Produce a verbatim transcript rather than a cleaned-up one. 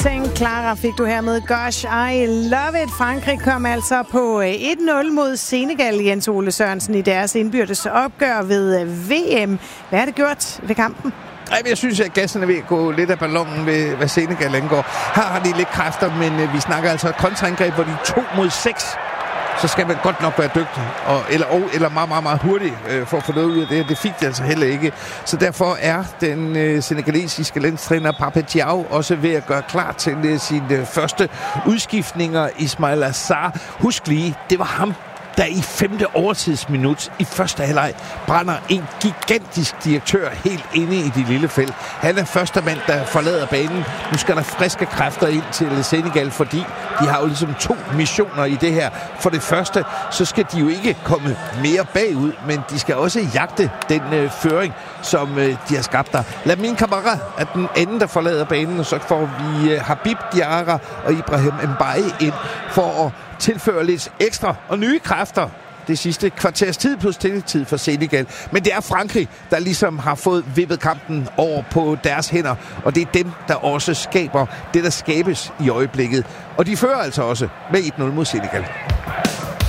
Saint Clara fik du her med Gosh, I Love It. Frankrig kom altså på et nul mod Senegal, Jens Ole Sørensen, i deres indbyrdes opgør ved V M. Hvad har det gjort ved kampen? Ej, jeg synes, at gassen er ved at gå lidt af ballonen ved, hvad Senegal angår. Her har de lidt kræfter, men øh, vi snakker altså et kontraangreb, hvor de er to mod seks. Så skal man godt nok være dygtig, og, eller, og, eller meget, meget, meget hurtig øh, for at få noget ud af det. Det fik de altså heller ikke. Så derfor er den øh, senegalesiske landstræner Papa Thiaw også ved at gøre klar til øh, sine øh, første udskiftninger. Ismaila Sarr, husk lige, det var ham, der i femte overtidsminut i første halvleg brænder en gigantisk direktør helt inde i det lille felt. Han er første mand, der forlader banen. Nu skal der friske kræfter ind til Senegal, fordi de har jo ligesom to missioner i det her. For det første, så skal de jo ikke komme mere bagud, men de skal også jagte den øh, føring, som øh, de har skabt der. Lamine Camara er den anden, der forlader banen, og så får vi øh, Habib Diarra og Ibrahim Mbaye ind for at tilføre lidt ekstra og nye kræfter det sidste kvarters tid plus tid for Senegal. Men det er Frankrig, der ligesom har fået vippet kampen over på deres hænder, og det er dem, der også skaber det, der skabes i øjeblikket. Og de fører altså også med et nul mod Senegal.